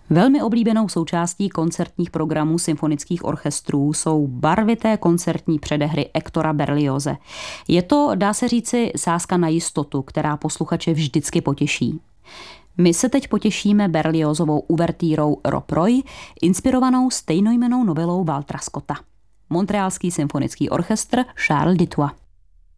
Velmi oblíbenou součástí koncertních programů symfonických orchestrů jsou barvité koncertní předehry Hectora Berlioze. Je to, dá se říci, sázka na jistotu, která posluchače vždycky potěší. My se teď potěšíme Berliozovou uvertírou Rob Roy, inspirovanou stejnojmennou novelou Waltera Scotta. Montrealský symfonický orchestr Charles Dutoit.